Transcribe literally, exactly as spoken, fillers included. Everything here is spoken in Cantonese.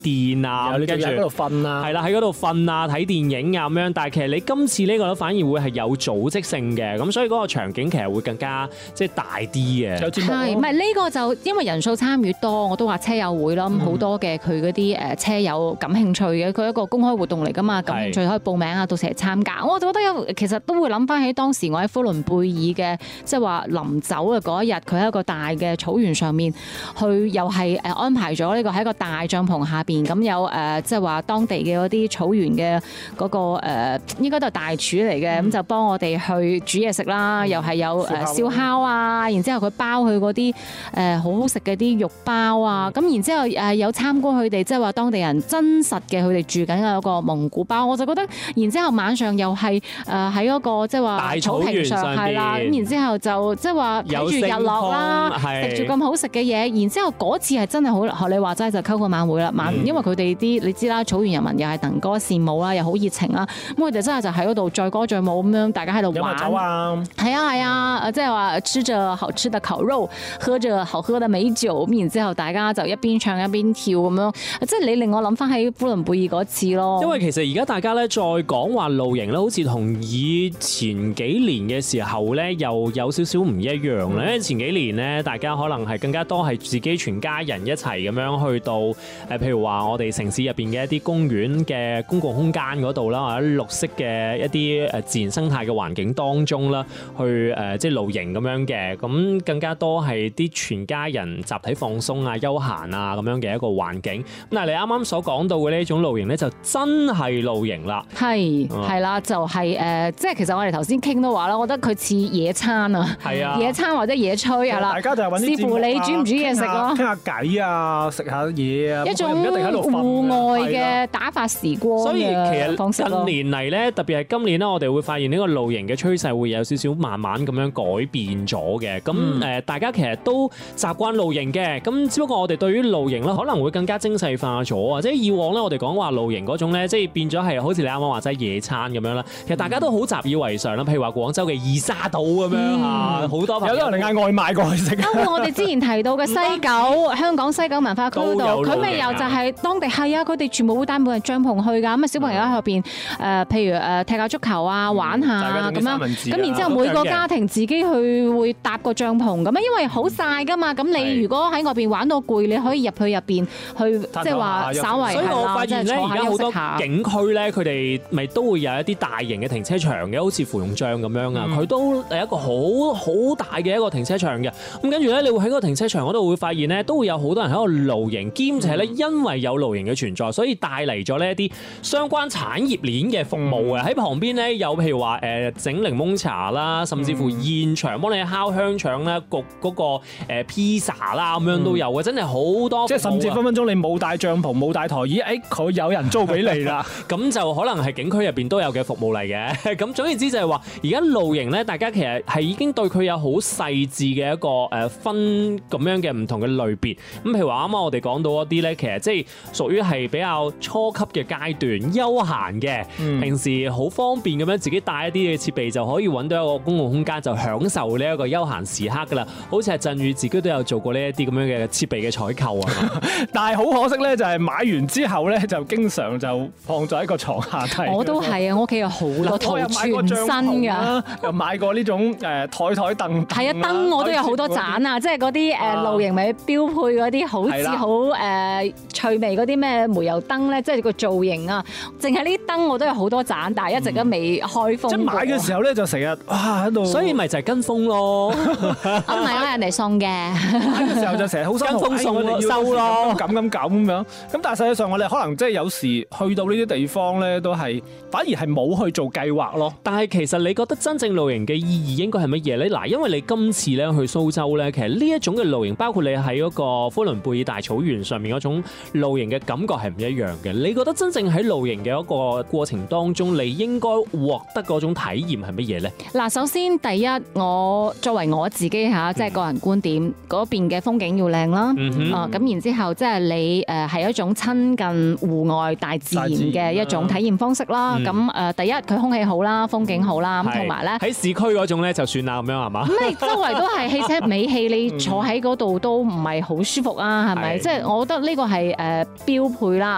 電啊， 跟住喺嗰度瞓啊， 係啦，喺嗰度瞓啊，睇電影啊咁樣。但係其實你今次呢個咧反而會係有組織性嘅，咁所以嗰個場景其實會更加即係大啲嘅。 係，唔係呢個就因為人數參與多，我都話車友會啦，咁好多嘅佢嗰啲誒車友感興趣嘅，佢一個公開活動嚟㗎嘛，感興趣可以報名啊，到時嚟參加。我就覺得有其實都會諗翻起當時我喺呼倫貝爾嘅，即係話臨走嘅嗰一日，佢喺一個大嘅草原上面，去又係誒安排咗呢個喺一個大帳篷下邊，咁有誒即係話當地嘅嗰啲草原嘅嗰個誒應該都係大廚嚟嘅，咁就幫我哋去煮嘢食啦，又係有誒燒烤啊，然之後佢包佢嗰啲誒好好食嘅啲肉包啊，咁然之後誒有參觀佢哋即係話當地人真實嘅佢哋住緊嘅嗰個蒙古包，我就覺得，然之後晚上又係誒喺嗰個即係話草坪上係啦，咁然之後就即係話睇住日落啦，食住咁好食嘅嘢，然之後嗰次係真係好學你話齋就篝火晚會啦，晚、嗯、因為佢哋啲你知啦，草原人民又係能歌善舞啦，又好熱情啦，咁佢哋真係就喺嗰度載歌載舞咁樣，大家喺度玩。 飲酒啊， 係啊係啊，即係話吃着好吃的烤肉，喝着好喝的美酒，咁然之後大家就一邊唱一邊跳咁樣，即係你令我諗翻起呼倫貝爾嗰次咯。 因為其實而家大家咧再講話露營咧，好似同以前幾年嘅時候咧又有少少唔一樣啦。因為前幾年咧，大家可能係更加多係自己全家人一齊咁樣去到誒，譬如話我哋城市入邊嘅一啲公園嘅公共空間嗰度啦，或者綠色嘅一啲誒自然生態嘅環境當中啦，去誒即係露營咁樣嘅。咁更加多係啲全家人集體放鬆啊、休閒啊咁樣嘅一個環境。咁但係你啱啱所講到嘅呢一種露營咧，就真係露營啦。 係係啦，就係、是、誒、呃，即係其實我哋頭先傾都話啦，我覺得佢似野餐啊， 係啊， 野餐或者野炊係啦， 大家就係揾啲視乎你煮唔煮嘢食咯， 傾下偈啊，食下嘢啊， 一種戶外嘅打發時光。 所以其實近年嚟咧，特別係今年咧，我哋會發現呢個露營嘅趨勢會有少少慢慢咁樣改變咗嘅。咁誒、嗯，大家其實都習慣露營嘅，咁只不過我哋對於露營咧，可能會更加精細化咗啊！即係以往咧，我哋講話露營嗰種咧，即係變咗係好似你啱啱話齋野餐咁樣啦。其實大家都好習以為常啦。譬如話廣州嘅二沙島咁樣嚇，好、嗯、多有啲人嗌外賣過去食。 包括我哋之前提到嘅西九，香港西九文化區度，佢咪又就係當地係啊，佢哋全部會帶每人帳篷去㗎。咁啊，小朋友喺入邊誒，譬如誒踢下足球啊，玩下咁樣。咁然之後每個家庭自己去會搭個帳篷咁啊，因為好曬㗎嘛。咁你如果喺外邊玩到攰，你可以入去入邊去，即係話稍為所以我發現咧，而家好多下景區咧，佢哋咪都會有一啲大型嘅停車場嘅，好似芙蓉帳咁樣啊。佢、嗯、都係一個好好大嘅一個停車場嘅。咁跟住咧，你會喺嗰個停車場嗰度會發現咧，都會有好多人喺度露營，兼且咧因為有露營嘅存在，所以帶嚟咗呢一啲相關產業鏈嘅服務啊。喺、嗯、旁邊咧有譬如話誒整檸檬茶啦，甚至乎現場幫你烤香腸啦、焗嗰個誒披薩啦咁樣都有嘅，真係好多。 即係甚至分分鐘你冇帶帳篷冇帶台椅，誒佢有人租俾你啦。 咁就可能係景區入邊都有嘅服務嚟嘅。咁總言之就係話，而家露營咧，大家其實係已經對佢有好細緻嘅一個誒分咁樣嘅唔同嘅類別。咁譬如話啱啱我哋講到一啲咧，其實即係屬於係比較初級嘅階段，休閒嘅、嗯，平時好方便咁樣自己帶一啲嘅設備就可以揾到一個公共空間，就享受呢一個休閒時刻噶啦。好似係振宇自己都有做過呢一啲咁樣嘅設備嘅採購啊。 但係好可惜咧，就係買完之後咧，就經常就放咗喺個床下底。 我都係啊，我屋企有好多套全新㗎， 又買過呢種誒台台凳。 係啊，燈我都有好多盞啊，即係嗰啲誒露營咪標配嗰啲好似好誒趣味嗰啲咩煤油燈咧，即係個造型啊。淨係呢啲燈我都有好多盞，但係一直都未開封。 即係買嘅時候咧，就成日哇喺度。 所以咪就係跟風咯。 唔係啊，人哋送嘅。 買嘅時候就成日好跟風送咯，收咯，咁咁咁咁樣。咁但係實際上我哋可能即係有時去到呢啲地方咧，都係反而係冇去做計劃咯。 但係其實你覺得真正露營嘅意義應該係乜嘢咧？嗱，因為你今次咧去蘇州咧，其實呢一種嘅露營，包括你喺嗰個呼倫貝爾大草原上面嗰種露營嘅感覺係唔一樣嘅。你覺得真正喺露營嘅一個過程當中，你應該獲得嗰種體驗係乜嘢咧？ 嗱，首先第一，我作為我自己嚇，即係個人觀點，嗰、嗯、邊嘅風景要靚啦，嗯、啊咁然之後即係你誒係一種親近戶外大自然嘅一種體驗方式啦。咁誒、嗯、第一佢空氣好啦，風景好啦，咁同埋咧喺市區嗰種咧就算啦，咁樣係嘛？ 咁你周圍都係汽車尾氣，你坐喺嗰度都唔係好舒服啊，係咪？即係、就是、我覺得呢個係誒標配啦。